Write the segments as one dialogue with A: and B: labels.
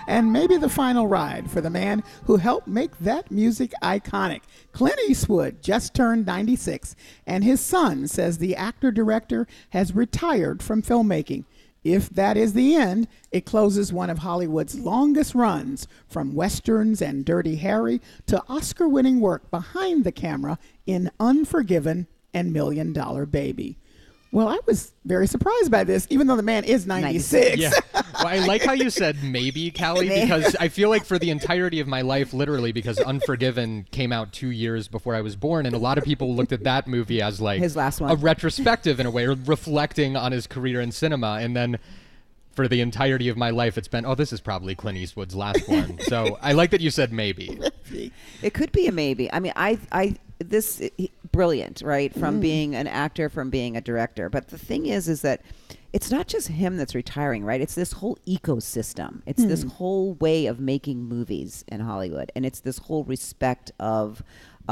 A: and maybe the final ride for the man who helped make that music iconic. Clint Eastwood just turned 96, and his son says the actor-director has retired from filmmaking. If that is the end, it closes one of Hollywood's longest runs, from westerns and Dirty Harry to Oscar-winning work behind the camera in Unforgiven and $1 Million Baby. Well, I was very surprised by this, even though the man is 96.
B: Yeah. Well, I like how you said maybe, Callie, because I feel like for the entirety of my life, literally, because Unforgiven came out 2 years before I was born, and a lot of people looked at that movie as like
C: his last one,
B: a retrospective in a way, reflecting on his career in cinema. And then for the entirety of my life, it's been, oh, this is probably Clint Eastwood's last one. So I like that you said maybe.
C: It could be a maybe. I mean, this brilliant, right? From being an actor, from being a director. But the thing is that it's not just him that's retiring, right? It's this whole ecosystem. It's this whole way of making movies in Hollywood, and it's this whole respect of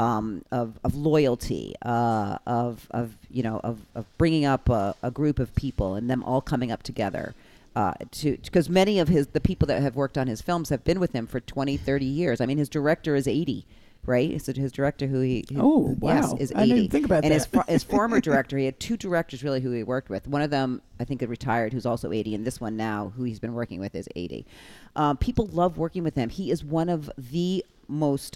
C: loyalty, of bringing up a group of people and them all coming up together. Because many of the people that have worked on his films have been with him for 20, 30 years. I mean, his director is 80. Right, so his director, yes, is 80.
A: I didn't think about
C: and
A: that.
C: And his former director, he had two directors really who he worked with. One of them, I think, retired, who's also 80, and this one now, who he's been working with, is 80. People love working with him. He is one of the most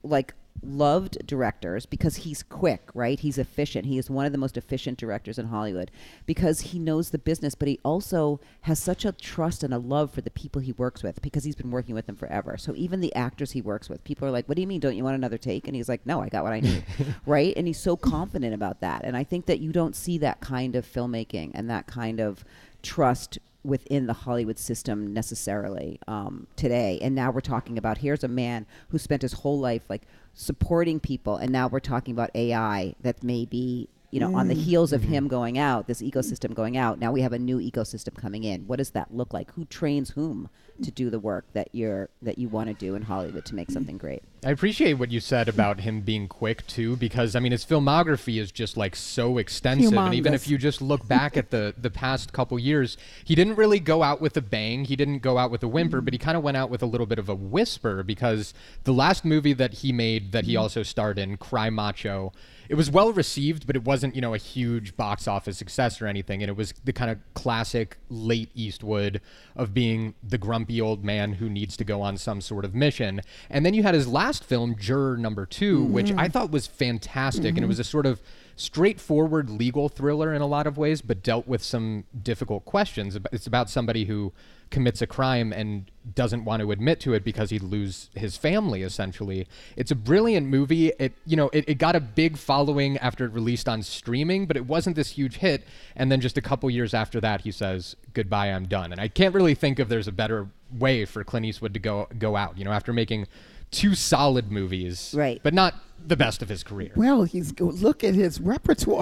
C: loved directors because he's quick, right? He's efficient. He is one of the most efficient directors in Hollywood because he knows the business, but he also has such a trust and a love for the people he works with because he's been working with them forever. So even the actors he works with, people are like, what do you mean? Don't you want another take? And he's like, no, I got what I need. Right? And he's so confident about that. And I think that you don't see that kind of filmmaking and that kind of trust within the Hollywood system necessarily today. And now we're talking about, here's a man who spent his whole life supporting people, and now we're talking about AI that may be on the heels of him going out, this ecosystem going out. Now we have a new ecosystem coming in. What does that look like? Who trains whom to do the work that you want to do in Hollywood to make something great?
B: I appreciate what you said about him being quick too, because I mean his filmography is just so extensive.
A: Humongous.
B: And even if you just look back at the past couple years, he didn't really go out with a bang. He didn't go out with a whimper, but he kind of went out with a little bit of a whisper, because the last movie that he made that he also starred in, Cry Macho, it was well received, but it wasn't, a huge box office success or anything. And it was the kind of classic late Eastwood of being the grumpy old man who needs to go on some sort of mission. And then you had his last film, Juror Number 2, which I thought was fantastic. And it was a sort of straightforward legal thriller in a lot of ways, but dealt with some difficult questions. It's about somebody who commits a crime and doesn't want to admit to it because he'd lose his family, essentially. It's a brilliant movie. It got a big following after it released on streaming, but it wasn't this huge hit. And then just a couple years after that, he says, goodbye, I'm done. And I can't really think of there's a better way for Clint Eastwood to go out, after making two solid movies,
C: right,
B: but not the best of his career.
A: Well, look at his repertoire.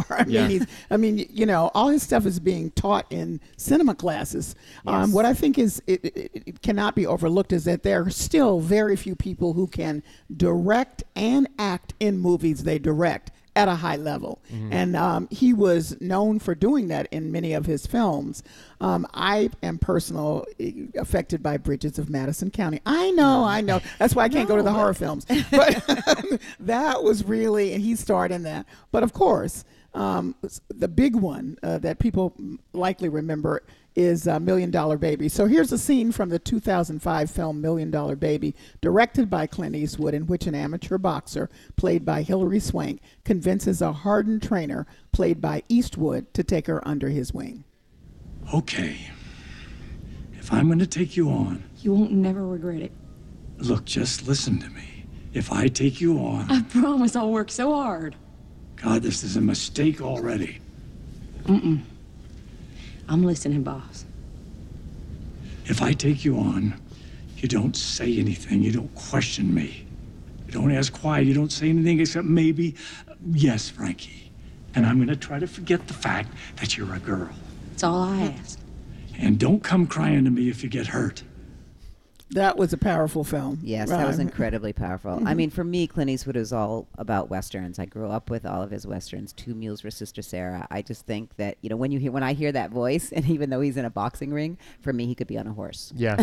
A: I mean, all his stuff is being taught in cinema classes.
C: Yes.
A: What I think is it cannot be overlooked is that there are still very few people who can direct and act in movies they direct at a high level. And he was known for doing that in many of his films. I am personally affected by Bridges of Madison County. I know. That's why I can't go to the horror films. But that was really, and he starred in that. But of course, the big one that people likely remember is $1 Million Baby. So here's a scene from the 2005 film $1 Million Baby, directed by Clint Eastwood, in which an amateur boxer, played by Hilary Swank, convinces a hardened trainer, played by Eastwood, to take her under his wing.
D: Okay, if I'm going to take you on...
E: You won't never regret it.
D: Look, just listen to me. If I take you on...
E: I promise I'll work so hard.
D: God, this is a mistake already.
E: I'm listening, boss.
D: If I take you on, you don't say anything. You don't question me. You don't ask why. You don't say anything except maybe, yes, Frankie. And I'm going to try to forget the fact that you're a girl.
E: That's all I ask.
D: And don't come crying to me if you get hurt.
A: That was a powerful film.
C: Yes, that was incredibly powerful. I mean, for me, Clint Eastwood is all about Westerns. I grew up with all of his Westerns, Two Mules for Sister Sarah. I just think that, when I hear that voice, and even though he's in a boxing ring, for me, he could be on a horse.
B: Yeah.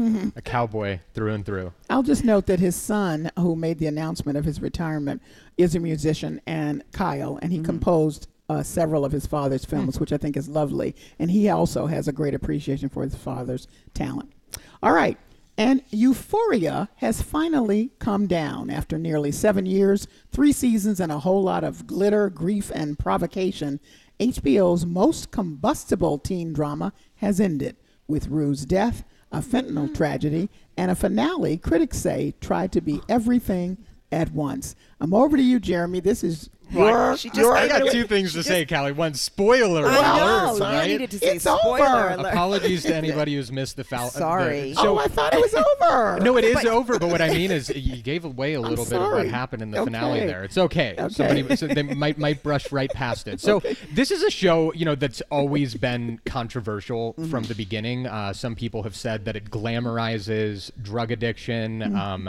B: A cowboy through and through.
A: I'll just note that his son, who made the announcement of his retirement, is a musician, and Kyle, and he composed several of his father's films, which I think is lovely. And he also has a great appreciation for his father's talent. All right. And Euphoria has finally come down after nearly 7 years, 3 seasons, and a whole lot of glitter, grief, and provocation. HBO's most combustible teen drama has ended with Rue's death, a fentanyl tragedy, and a finale critics say tried to be everything at once. I'm over to you, Jeremy. This is
B: I got 2 things to say, Callie. One, spoiler alert, right?
C: You needed to say
A: It's
C: spoiler
A: over.
C: alert.
B: Apologies to anybody who's missed the foul.
C: Sorry.
A: I thought it was over.
B: No, it is over, but what I mean is you gave away a little bit of what
A: sorry.
B: happened in the finale there. It's okay.
A: Okay.
B: So they might brush right past it. So this is a show, that's always been controversial from the beginning. Some people have said that it glamorizes drug addiction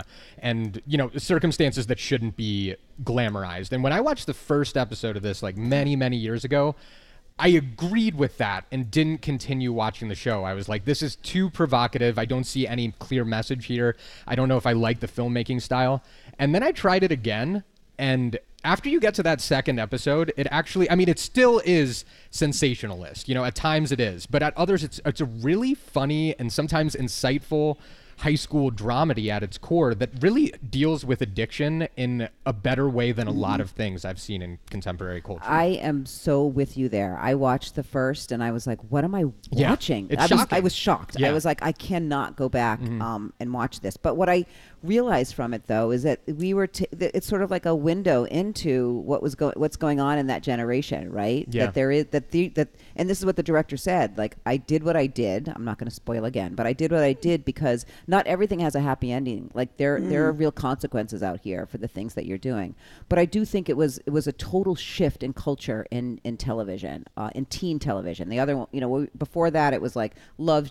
B: and, circumstances that shouldn't be glamorized. And when I watched the first episode of this, like many, many years ago, I agreed with that and didn't continue watching the show. I was like, this is too provocative. I don't see any clear message here. I don't know if I like the filmmaking style. And then I tried it again. And after you get to that second episode, it actually, it still is sensationalist. At times it is. But at others, it's a really funny and sometimes insightful high school dramedy at its core that really deals with addiction in a better way than a lot of things I've seen in contemporary culture.
C: I am so with you there. I watched the first and I was like, what am I watching?
B: It's
C: I
B: shocking.
C: was shocked.
B: Yeah.
C: I was like, I cannot go back and watch this. But what I realized from it, though, is that we were it's sort of like a window into what's going on in that generation, right?
B: Yeah.
C: That there is and this is what the director said. Like, I did what I did. I'm not going to spoil again, but I did what I did because not everything has a happy ending. Like there are real consequences out here for the things that you're doing. But I do think it was a total shift in culture in television, in teen television. The other one, before that it was like love,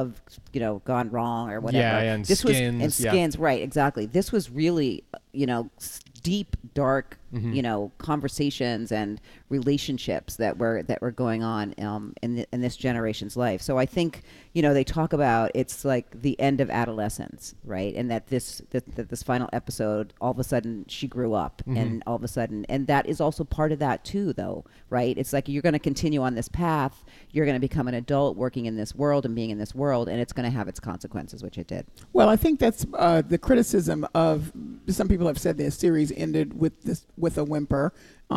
C: gone wrong or whatever.
B: Yeah, and
C: this
B: Skins.
C: was Skins, right? Exactly. This was really, deep, dark, conversations and relationships that were going on in this generation's life. So I think they talk about it's like the end of adolescence, right? And that this final episode, all of a sudden she grew up, and all of a sudden, and that is also part of that too, though, right? It's like you're going to continue on this path. You're going to become an adult working in this world and being in this world, and it's going to have its consequences, which it did.
A: Well, I think that's the criticism of some people have said the series ended with a whimper.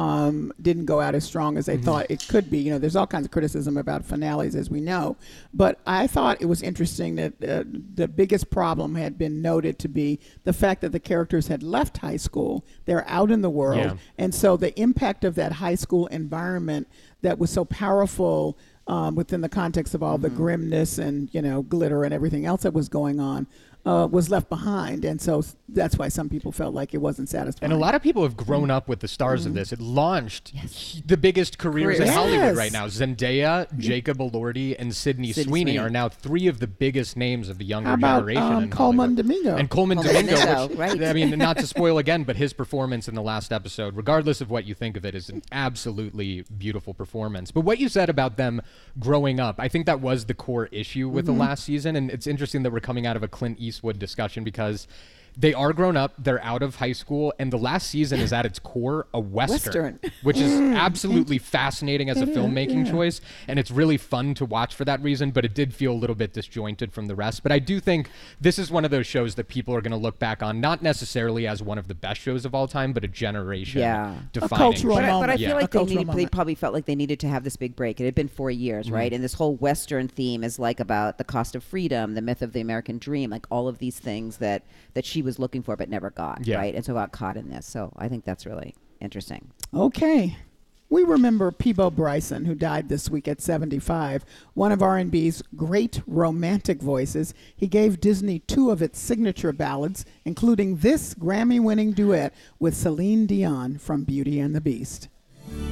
A: Didn't go out as strong as they thought it could be. There's all kinds of criticism about finales, as we know. But I thought it was interesting that the biggest problem had been noted to be the fact that the characters had left high school. They're out in the world.
B: Yeah.
A: And so the impact of that high school environment that was so powerful within the context of all the grimness and, glitter and everything else that was going on was left behind. And so that's why some people felt like it wasn't satisfying.
B: And a lot of people have grown up with the stars of this. It launched the biggest careers in Hollywood right now. Zendaya, Jacob Elordi, and Sydney Sweeney are now 3 of the biggest names of the younger
A: How about
B: generation in
A: Coleman
B: Hollywood.
A: Domingo?
B: And Coleman
C: Coleman
B: Domingo,
C: Domingo,
B: which,
C: right.
B: not to spoil again, but his performance in the last episode, regardless of what you think of it, is an absolutely beautiful performance. But what you said about them growing up, I think that was the core issue with the last season. And it's interesting that we're coming out of a Clint Eastwood discussion because they are grown up, they're out of high school, and the last season is at its core a Western. Which is absolutely fascinating as a filmmaking choice, and it's really fun to watch for that reason, but it did feel a little bit disjointed from the rest. But I do think this is one of those shows that people are going to look back on, not necessarily as one of the best shows of all time, but a generation defining
A: cultural
B: show.
A: moment.
C: But I feel like
A: A
C: they
A: cultural
C: probably felt like they needed to have this big break. It had been 4 years, right? And this whole Western theme is like about the cost of freedom, the myth of the American dream, like all of these things that she was looking for but never got, right? And so got caught in this. So I think that's really interesting.
A: Okay. We remember Peabo Bryson, who died this week at 75, one of R&B's great romantic voices. He gave Disney 2 of its signature ballads, including this Grammy-winning duet with Celine Dion from Beauty and the Beast.